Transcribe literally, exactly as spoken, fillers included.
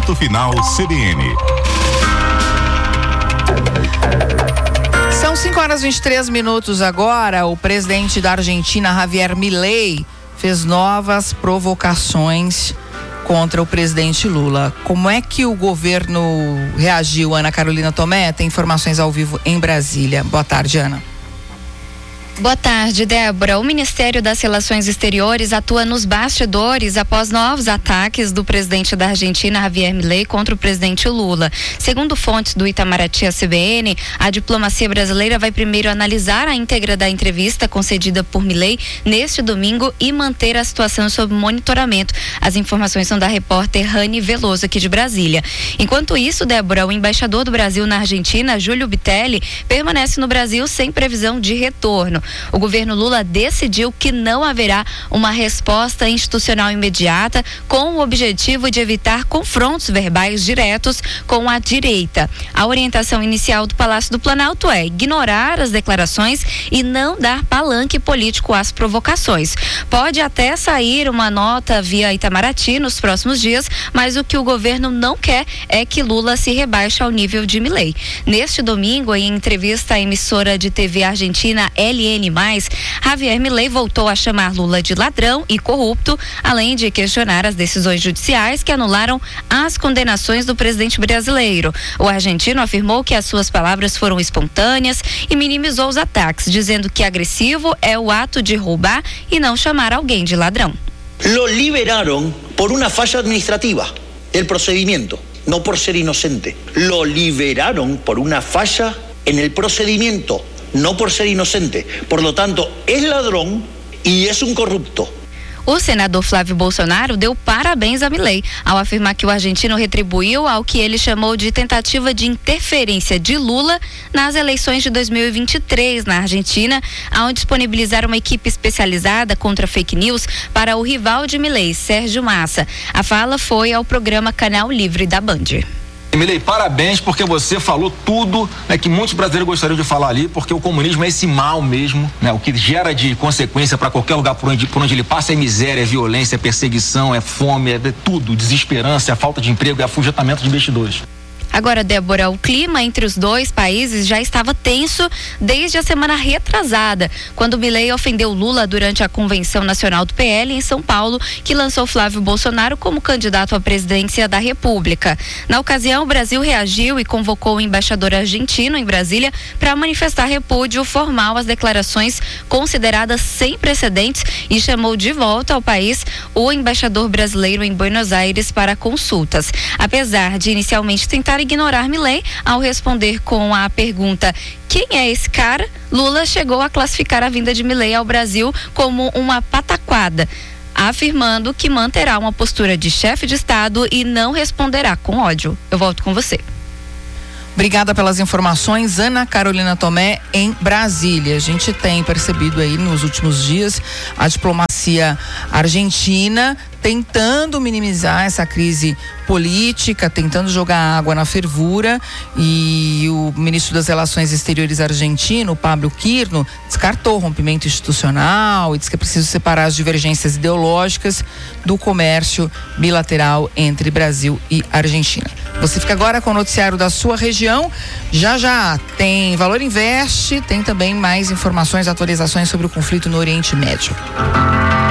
Ponto Final C B N. São cinco horas e vinte e três minutos agora. O presidente da Argentina, Javier Milei, fez novas provocações contra o presidente Lula. Como é que o governo reagiu, Ana Carolina Tomé? Tem informações ao vivo em Brasília. Boa tarde, Ana. Boa tarde, Débora. O Ministério das Relações Exteriores atua nos bastidores após novos ataques do presidente da Argentina, Javier Milei, contra o presidente Lula. Segundo fontes do Itamaraty à C B N, a diplomacia brasileira vai primeiro analisar a íntegra da entrevista concedida por Milei neste domingo e manter a situação sob monitoramento. As informações são da repórter Rani Veloso, aqui de Brasília. Enquanto isso, Débora, o embaixador do Brasil na Argentina, Júlio Bitelli, permanece no Brasil sem previsão de retorno. O governo Lula decidiu que não haverá uma resposta institucional imediata, com o objetivo de evitar confrontos verbais diretos com a direita. A orientação inicial do Palácio do Planalto é ignorar as declarações e não dar palanque político às provocações. Pode até sair uma nota via Itamaraty nos próximos dias, mas o que o governo não quer é que Lula se rebaixe ao nível de Milei. Neste domingo, em entrevista à emissora de T V argentina L N mais, Javier Milei voltou a chamar Lula de ladrão e corrupto, além de questionar as decisões judiciais que anularam as condenações do presidente brasileiro. O argentino afirmou que as suas palavras foram espontâneas e minimizou os ataques, dizendo que agressivo é o ato de roubar e não chamar alguém de ladrão. Lo liberaron por una falla administrativa del procedimiento, no por ser inocente. Lo liberaron por una falla en el procedimiento, no por ser inocente. Por lo tanto, es ladrón y es un corrupto. O senador Flávio Bolsonaro deu parabéns a Milei ao afirmar que o argentino retribuiu ao que ele chamou de tentativa de interferência de Lula nas eleições de dois mil e vinte e três na Argentina, ao disponibilizar uma equipe especializada contra fake news para o rival de Milei, Sérgio Massa. A fala foi ao programa Canal Livre da Band. Milei, parabéns, porque você falou tudo, né, que muitos brasileiros gostariam de falar ali, porque o comunismo é esse mal mesmo, né, o que gera de consequência para qualquer lugar por onde, por onde ele passa é miséria, é violência, é perseguição, é fome, é, é tudo, desesperança, é falta de emprego, é afugentamento de investidores. Agora, Débora, o clima entre os dois países já estava tenso desde a semana retrasada, quando Milei ofendeu Lula durante a Convenção Nacional do P L em São Paulo, que lançou Flávio Bolsonaro como candidato à presidência da República. Na ocasião, o Brasil reagiu e convocou o embaixador argentino em Brasília para manifestar repúdio formal às declarações consideradas sem precedentes e chamou de volta ao país o embaixador brasileiro em Buenos Aires para consultas. Apesar de inicialmente tentar ignorar Milei, ao responder com a pergunta quem é esse cara, Lula chegou a classificar a vinda de Milei ao Brasil como uma pataquada, afirmando que manterá uma postura de chefe de Estado e não responderá com ódio. Eu volto com você. Obrigada pelas informações, Ana Carolina Tomé, em Brasília. A gente tem percebido aí nos últimos dias a diplomacia argentina tentando minimizar essa crise política, tentando jogar água na fervura, e o ministro das Relações Exteriores argentino, Pablo Quirno, descartou o rompimento institucional e diz que é preciso separar as divergências ideológicas do comércio bilateral entre Brasil e Argentina. Você fica agora com o noticiário da sua região. Já já tem Valor Investe, tem também mais informações, atualizações sobre o conflito no Oriente Médio.